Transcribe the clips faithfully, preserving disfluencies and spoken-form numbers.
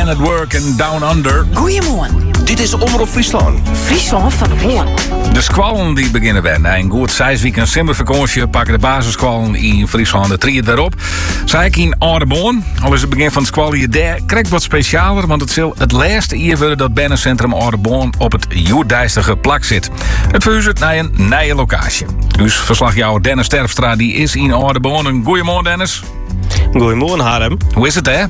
at Work en Down Under. Goedemorgen. Dit is Omroep Friesland. Friesland van de Hoorn. De squallen die beginnen weer. Na een goed zes weken simmervakantie pakken de basissquallen in Friesland de drieën daarop. Zij ik in Oudeborn. Al is het begin van het squalje daar krijgt wat specialer, want het zal het laatste jaar worden dat Bennencentrum Oudeborn op het joerdijstige plak zit. Het verhuist naar een nieuwe locatie. Dus verslagjouwer Dennis Terpstra die is in Oudeborn. Goedemorgen Dennis. Goedemorgen Harm. Hoe is het hè?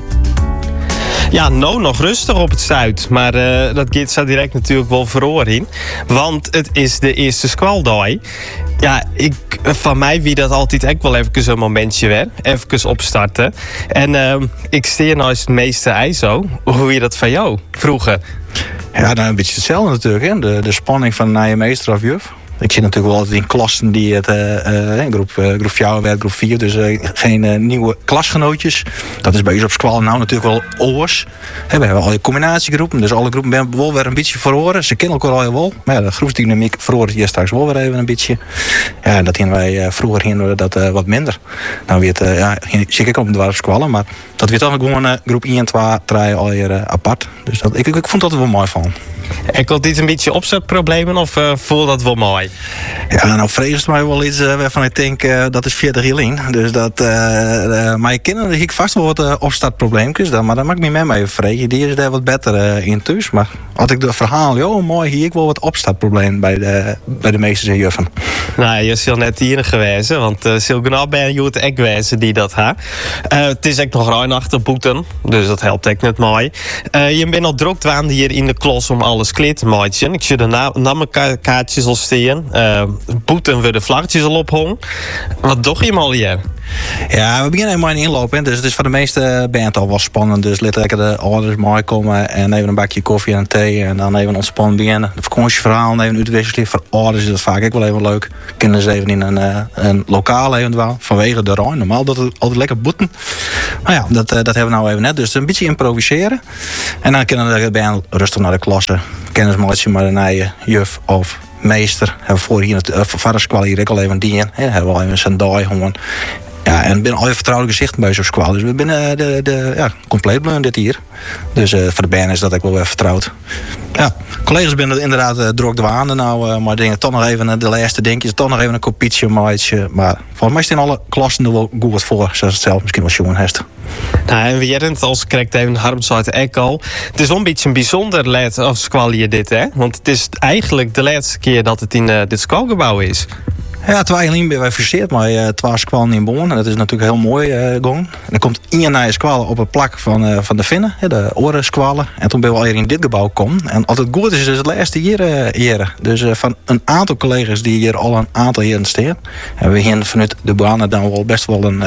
Ja, nou nog rustig op het stuit. Maar uh, dat gaat zo direct natuurlijk wel verhoor in. Want het is de eerste squaldag. Ja, ik, van mij wie dat altijd echt wel even een momentje weer. Even opstarten. En uh, ik steer nou eens het meeste ijzo. Hoe je dat van jou vroeger? Ja, nou, een beetje hetzelfde natuurlijk. Hè? De, de spanning van een meester of juf. Ik zit natuurlijk wel altijd in klassen die het uh, uh, groep, uh, groep vier werd, groep vier. Dus uh, geen uh, nieuwe klasgenootjes. Dat is bij ons op school nou natuurlijk wel oors. We hebben al je combinatiegroepen. Dus alle groepen zijn wel weer een beetje verhoren. Ze kennen elkaar al wel. Maar ja, de groepsdynamiek verhoren hier straks wel weer even een beetje. Ja, dat gingen wij uh, vroeger gingen dat uh, wat minder. Nou weet uh, ja, zie ik op de dorpsscholen. Maar dat werd dan gewoon uh, groep één en twee, drie al hier uh, apart. Dus dat, ik, ik vond dat er wel mooi van. En komt dit een beetje opzetproblemen of uh, voel dat wel mooi? Ja, nou vreest mij wel iets uh, waarvan ik denk uh, dat is veertig jaar in. Dus dat, uh, uh, mijn kinderen heb ik vast wel wat uh, opstartprobleempjes. Dan, maar dat maakt niet met mij vregen. Die is daar wat beter uh, in thuis. Maar had ik de verhaal, joh, mooi, hier ik wel wat opstartprobleem bij de, bij de meesters en juffen. Nou, je is al net hier geweest, want uh, Silgena ben je het echt geweest die dat ha. Uh, het is echt nog ruim achter boeten, dus dat helpt echt net mooi. Uh, je bent al druk aan hier in de klos om alles kleed te maken. Ik zie de na- namenkaartjes al staan. Uh, boeten we de vlaggetjes al ophangen. Wat doe je al hier? Ja, we beginnen helemaal in inloop. Hè. Dus het is voor de meeste band al wel spannend. Dus laat lekker de ouders mooi komen en even een bakje koffie en thee. En dan even ontspannen beginnen. De vakantieverhaal even uitwisselen. Voor ouders is dat vaak ook wel even leuk. Kinderen ze even in een, uh, een lokaal eventueel. Vanwege de Rijn. Normaal dat het altijd lekker boeten. Maar ja, dat, uh, dat hebben we nou even net. Dus een beetje improviseren. En dan kunnen de band rustig naar de klasse. Kennismaatje maar een eigen juf of meester. Hebben we voor hier het uh, vaderskwal hier ook al even die in. Hebben we al even zijn dag gewoon. Ja, en binnen al je vertrouwelijke gezichten bij zo'n squal. Dus we zijn de, de, ja, compleet bleu dit hier. Dus uh, voor de band is dat ook wel weer vertrouwd. Ja, collega's zijn inderdaad uh, druk dwaande nou. Uh, maar dingen toch nog even uh, de laatste denkjes. Toch nog even een kopietje, maatje. Maar volgens mij is in alle klassen er wel goed voor. Zoals het zelf misschien wel jongen heeft. Nou, en we hebben het als correct even Harmsite ook al. Het is wel een beetje een bijzonder leed of squalje dit, hè? Want het is eigenlijk de laatste keer dat het in uh, dit squalgebouw is. Ja, twee jaar ben wij verseerd met uh, twee squalen in Boorn. En dat is natuurlijk heel mooi uh, gang. En er komt één nieuwe squalen op het plak van, uh, van de Finnen, de orensqualen. En toen ben we al hier in dit gebouw gekomen. En altijd goed is, is het laatste hier. Uh, hier. Dus uh, van een aantal collega's die hier al een aantal jaren staan. En we hier vanuit de banen dan wel best wel een uh,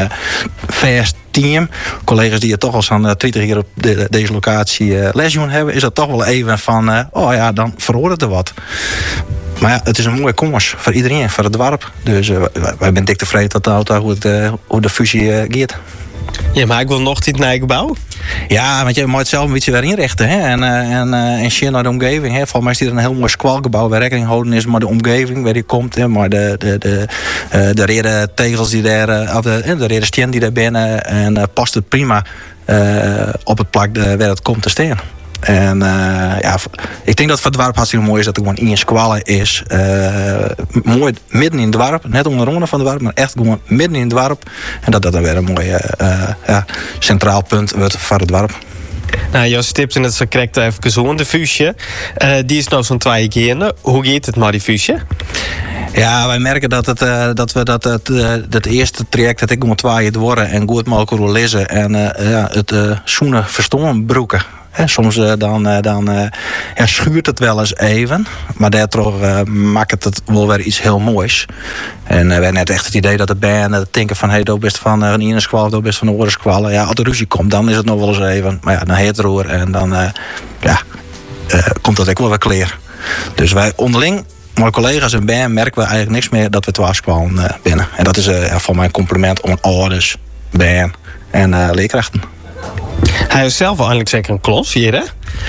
vast team. Collega's die er toch al zo'n uh, twintig jaar op de, deze locatie uh, lesjoen hebben. Is dat toch wel even van, uh, oh ja, dan verhoort het er wat. Maar ja, het is een mooie komers voor iedereen, voor het dorp. Dus uh, wij, wij zijn dik tevreden dat de auto hoe, het, uh, hoe de fusie uh, gaat. Ja, maar ik wil nog dit nieuwe gebouw. Ja, want je moet het zelf een beetje weer inrichten. Hè? En, uh, en, uh, en shit naar de omgeving. Hè? Volgens mij is dit een heel mooi squalgebouw waar rekening houden is met de omgeving waar die komt. Hè? Maar de, de, de, uh, de rede tegels die daar, uh, of de, de rede stien die daar binnen. En uh, past het prima uh, op het plak de, waar het komt te staan. En uh, ja, ik denk dat het voor het dorp hartstikke mooi is dat er gewoon één squallen is. Uh, mooi midden in het dorp, net onder de ronde van het dorp, maar echt gewoon midden in het dorp. En dat dat dan weer een mooi uh, ja, centraal punt wordt voor het dorp. Nou, jouw stipt in het zo correct even zo de fusie. Uh, die is nou zo'n twee keer. Hoe gaat het met die fusie? Ja, wij merken dat, het, uh, dat we dat, het, uh, dat eerste traject dat ik moet twaaien worden en goed mogelijk lezen en uh, ja, het uh, zoenen verstomen broeken. He, soms uh, dan, uh, dan uh, ja, schuurt het wel eens even. Maar daardoor uh, maakt het, het wel weer iets heel moois. En uh, we hebben net echt het idee dat de band uh, denken van... hé, hey, doe best van uh, een ienerskwal, doe best van een oorenskwal. Ja, als er ruzie komt, dan is het nog wel eens even. Maar ja, dan heet het roer en dan uh, ja, uh, komt dat ook wel weer clear. Dus wij onderling... Mijn collega's en band merken we eigenlijk niks meer dat we twaalfskwalen uh, binnen. En dat is uh, ja, voor mijn compliment om ouders, band en uh, leerkrachten. Hij is zelf eigenlijk zeker een klos hier, hè?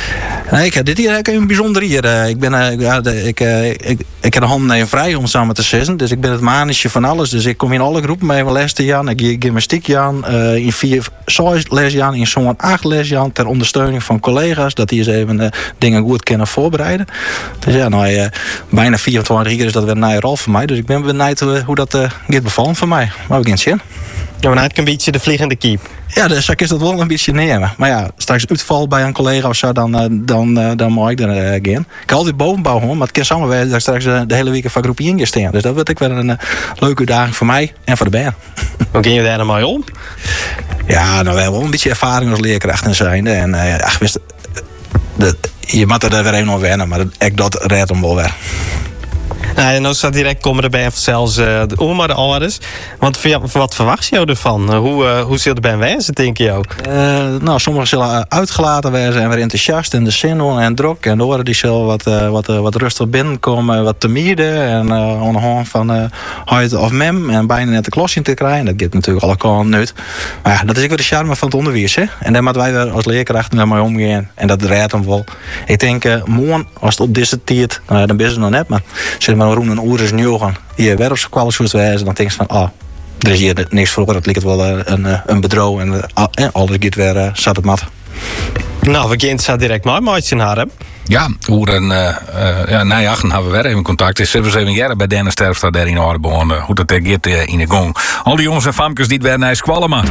Nee, ik heb dit hier ook een bijzonder hier. Uh, ik, ben, uh, ja, de, ik, uh, ik, ik heb de handen even vrij om samen te zitten. Dus ik ben het manetje van alles. Dus ik kom in alle groepen mee mijn les te Jan. Ik geef gymnastiek Jan. Uh, in vier zes les Jan. In zo'n acht les Jan. Ter ondersteuning van collega's. Dat die eens even uh, dingen goed kunnen voorbereiden. Dus ja, nou, uh, bijna vierentwintig jaar is dat weer een nieuwe rol voor mij. Dus ik ben benieuwd uh, hoe dat uh, gaat bevallen voor mij. Maar we gaan zien. Ja, maar dan heb ik een beetje de vliegende kiep. Ja, dus ik is dat wel een beetje nemen. Maar ja, straks uitval bij een collega of zo, dan, uh, dan, uh, dan mag ik er uh, gaan. Ik kan altijd bovenbouw hoor, maar het kan samenwerken dat ik straks uh, de hele week van groepje in ga staan. Dus dat wordt ook wel een uh, leuke uitdaging voor mij en voor de band. Hoe ging je daar nou mee om? Ja, nou, we hebben wel een beetje ervaring als leerkracht en zijnde. En uh, ach, wist, de, je moet er weer even aan wennen, maar ik dat redt hem wel weer. Nou, en dan staat direct komen er bij zelfs uh, de oma de ouders. Want wat verwacht je ervan? Uh, hoe, uh, hoe zul je erbij wezen, denk je ook? Uh, nou, sommigen zullen uitgelaten wezen en weer enthousiast in de zin en druk. En de anderen die zullen wat, uh, wat, uh, wat rustig binnenkomen, wat te mieden. En uh, aan de hand van uh, huid of mem. En bijna net de klas in te krijgen. Dat geeft natuurlijk alle kanten uit. Maar ja, dat is ook weer de charme van het onderwijs. Hè? En daar moeten wij weer als leerkrachten mee omgaan. En dat redt hem wel. Ik denk, uh, morgen, als het op deze tijd, nou, dan ben je nog net, maar zeg maar Roen en Oer is nu gaan hier weer op zijn kwaliteit wijzen, dan denk je van, ah, er is hier niks voor, dat lijkt wel uh, een, een bedrijf en, uh, en alles gaat weer uh, zat het mat. Nou, we gaan zo direct maar maatje naar hem. Ja, hoe een uh, uh, ja, na jachten hebben we weer even contact. Het is zeven zeven jaar bij Dennis Terpstra daar in Aardeboorn. Uh, hoe dat er gaat uh, in de gong. Al die jongens en famkes die het weer naar squallen maken.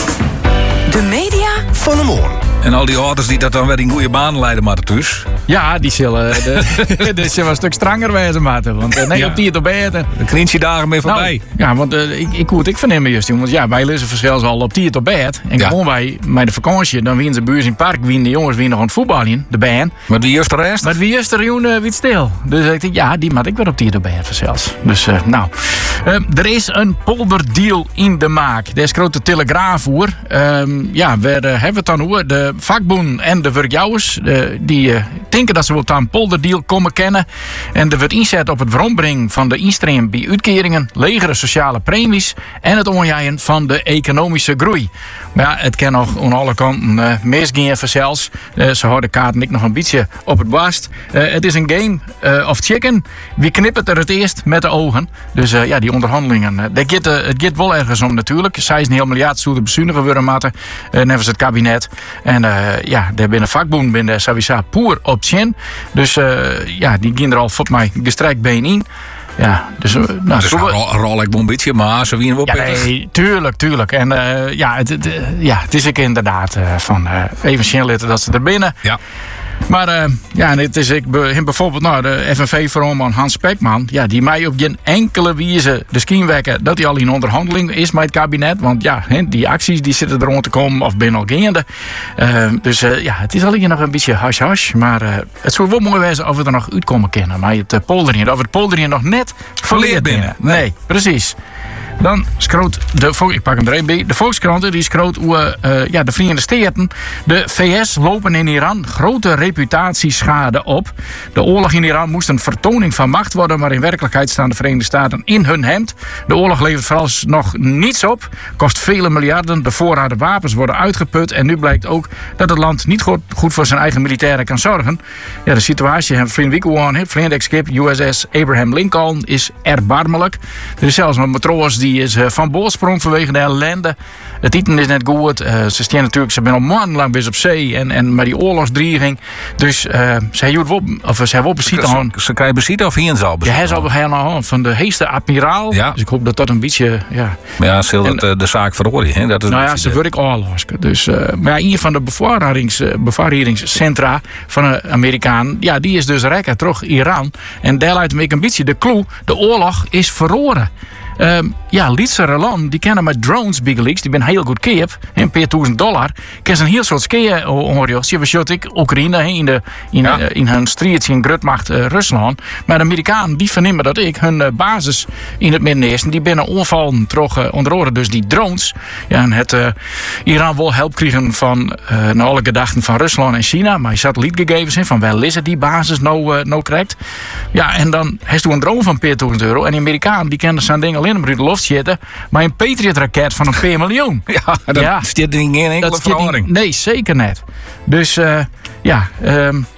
De media van de morgen. En al die ouders die dat dan weer in goede banen leiden, maar dus. Ja, die zullen, de, die zullen een stuk stranger wezen, maten. Want uh, nee, Ja. op die het op beten. De krintje dagen mee voorbij. Nou, ja, want uh, ik, ik hoor het ik van hem juist, jongens. Ja, wij lezen zelfs al op die het op bed. En Ja. gewoon wij, met de vakantie, dan winnen ze buurs in het park, winnen de jongens winnen nog aan het voetballen, de band. Maar wie is de rest? Maar wie is er jongen uh, wie stil? Dus ik denk, ja, die moet ik weer op die het op bed zelfs. Dus, uh, nou. Uh, er is een polderdeal in de maak. Daar is grote telegraaf voor. Um, ja, we uh, hebben het dan hoor. De vakboen en de werkjouwers, uh, die uh, denken dat ze wel aan een polderdeal komen kennen. En er wordt inzet op het verombrengen van de instroom bij uitkeringen, legere sociale premies en het onjaaien van de economische groei. Maar ja, het kan nog aan alle kanten uh, misgaan zelfs. Uh, ze houden kaarten ik nog een beetje op het bast. Uh, het is een game uh, of chicken. Wie knippert er het eerst met de ogen? Dus uh, ja, die onderhandelingen. Uh, dat gaat, uh, het gaat wel ergens om natuurlijk. Zij is een heel miljard zouden bezuinigen worden matten. Uh, nevens het kabinet. En uh, ja, daar binnen vakboen binnen sowieso poer op chin. Dus uh, ja, die gaan er al voor mij gestrekt been in. Ja, dus, uh, nou, Dus zo- rol, rol ik wel een beetje, maar ze winnen wel ja, pittig. nee, tuurlijk, tuurlijk. En uh, ja, het, het, uh, ja, het is ook inderdaad uh, van uh, even snel dat ze er binnen. Ja. Maar uh, ja, en het is ik be- bijvoorbeeld nou, de F N V-voorman Hans Spekman. Ja, die mij op geen enkele wijze de schien wekken dat hij al in onderhandeling is met het kabinet. Want ja, he, die acties die zitten er rond te komen of binnen al gaande. Uh, dus uh, ja, het is alleen nog een beetje hash-hash. Maar uh, het zou wel mooi zijn of we er nog uitkomen kunnen. Maar het uh, polderen, of het polderen nog net verleerd binnen. binnen. Nee, precies. Dan schroot de, Vol- ik pak hem er een bij. De Volkskrant die schroot hoe uh, ja, de Verenigde Staten. De V S lopen in Iran grote reputatieschade op. De oorlog in Iran moest een vertoning van macht worden, maar in werkelijkheid staan de Verenigde Staten in hun hemd. De oorlog levert vooralsnog niets op, kost vele miljarden. De voorraden wapens worden uitgeput en nu blijkt ook dat het land niet goed, goed voor zijn eigen militairen kan zorgen. Ja, de situatie hebben vriend Wiekelwan, vriend schip U S S Abraham Lincoln is erbarmelijk. Er is zelfs een matroos die is uh, van boord sprong vanwege de ellende. Het eten is net goed. Uh, ze staan natuurlijk, ze zijn al maandenlang bezig op zee en, en met die oorlogsdreiging. Dus uh, ze hebben wel, of ze hebben wel bezit aan. Ze, ze krijgen bezit of hier zal Je bezit. hebt al aan de hand van de heeste admiraal. Ja. Dus ik hoop dat dat een beetje, ja. Maar ja, ze dat En- uh, de zaak verhoren. Hè? Dat is Nou een ja, beetje ze de- werk oorlogsken. Dus, uh, maar ja, een van de bevarings, uh, bevaringscentra van een Amerikaan, ja, die is dus rekken terug Iran. En daar lijkt me ik een beetje de clue. De oorlog is verloren. Um, ja, Lietse Relan, die kennen met drones, Big Leaks, die ben heel goed keep. Een paar duizend dollar. Ken ze een heel soort skiën, hoor je. Je ik Oekraïne, he, in, de, in, Ja. uh, in hun strijd in Grutmacht uh, Rusland. Maar de Amerikanen, die vernemen dat ik hun uh, basis in het Midden-Oosten, die binnen onvallen terug, uh, onder andere dus die drones. Ja, en het uh, Iran wil hulp krijgen van uh, naar alle gedachten van Rusland en China. Maar je satellietgegevens in van wel is het die basis nou, uh, nou krijgt. Ja, en dan heeft u een drone van een paar duizend euro. En die Amerikanen, die kennen zijn ding alleen maar in de lucht zitten. Maar een Patriot-raket van een paar miljoen. Ja, dat Ja. zit er in geen enkele Dat zit niet- verhoring. Nee, zeker net. Dus uh, ja, um,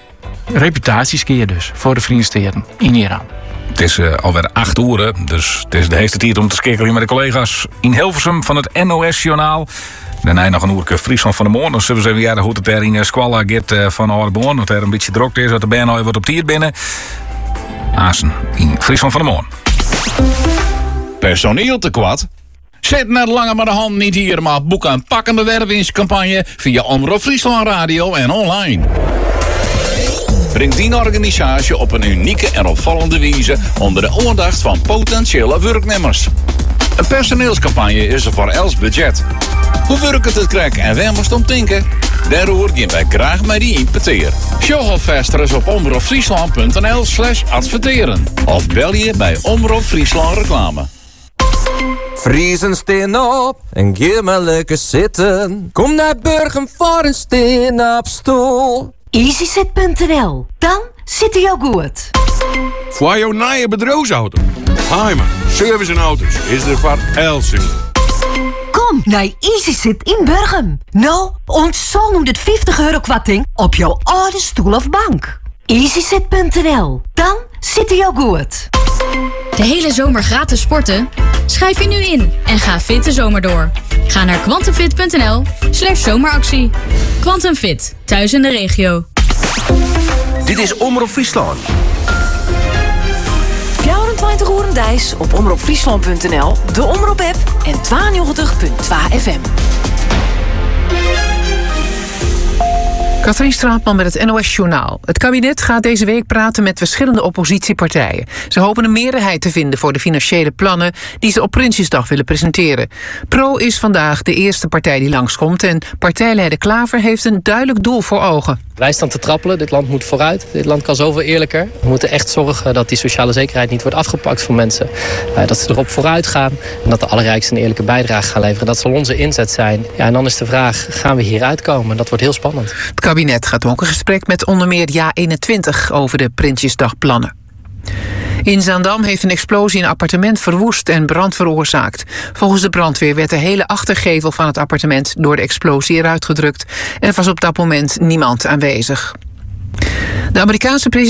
reputatieskeer dus voor de Vrienden in Iran. Het is uh, alweer acht uur, dus het is de hele tijd om te schakelen met de collega's in Hilversum van het N O S-journaal. Daarna nog een uurtje Friesland van de Moorn. Dan zullen we even ja, hoe het er in Squalla gaat uh, van Aardeborn. Dat er een beetje druk is, dat de band wordt op tier binnen. Azen in Friesland van de Moorn. Personeel tekort? Zet net langer maar de hand niet hier, maar boek een pakkende wervingscampagne via Omroep Friesland Radio en online. Breng die organisatie op een unieke en opvallende wijze onder de aandacht van potentiële werknemers. Een personeelscampagne is er voor els budget. Hoe werkt het krek en waar moest om denken? Daarover gaan wij graag met die importeer. Show alvast eens op omroepfriesland punt n l slash adverteren. Of bel je bij Omroep Friesland Reclame. Friesen steen op en geef maar lekker zitten. Kom naar Burgum voor een steen op stoel. easysit punt n l. Dan zit hij ook goed. Voor jouw nieuwe bedrijfsauto. Heimer, service en auto's is er voor Elsing. Kom naar easysit in Burgum. Nou, ontzag honderdvijftig euro kwarting op jouw oude stoel of bank. easysit punt n l. Dan zit hij ook goed. De hele zomer gratis sporten? Schrijf je nu in en ga fit de zomer door. Ga naar quantumfit punt n l slash zomeractie. Quantum Fit, thuis in de regio. Dit is Omroep Friesland. vierentwintig uur dijs op omroepfriesland punt n l, de Omroep-app en tweeënnegentig punt twee F M. Katrien Straatman met het N O S-journaal. Het kabinet gaat deze week praten met verschillende oppositiepartijen. Ze hopen een meerderheid te vinden voor de financiële plannen die ze op Prinsjesdag willen presenteren. Pro is vandaag de eerste partij die langskomt en partijleider Klaver heeft een duidelijk doel voor ogen. Wij staan te trappelen, dit land moet vooruit. Dit land kan zoveel eerlijker. We moeten echt zorgen dat die sociale zekerheid niet wordt afgepakt van mensen. Dat ze erop vooruit gaan en dat de allerrijksten een eerlijke bijdrage gaan leveren. Dat zal onze inzet zijn. Ja, en dan is de vraag, gaan we hier uitkomen? Dat wordt heel spannend. Het kabinet gaat ook een gesprek met onder meer Ja eenentwintig over de Prinsjesdagplannen. In Zaandam heeft een explosie een appartement verwoest en brand veroorzaakt. Volgens de brandweer werd de hele achtergevel van het appartement door de explosie eruit gedrukt. Er was op dat moment niemand aanwezig. De Amerikaanse president